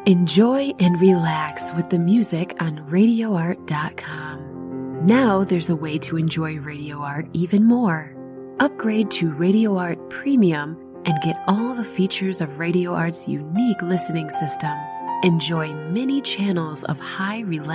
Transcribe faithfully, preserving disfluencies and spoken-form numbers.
Enjoy and relax with the music on radio art dot com. Now there's a way to enjoy Radio Art even more. Upgrade to Radio Art Premium and get all the features of Radio Art's unique listening system. Enjoy many channels of high reliability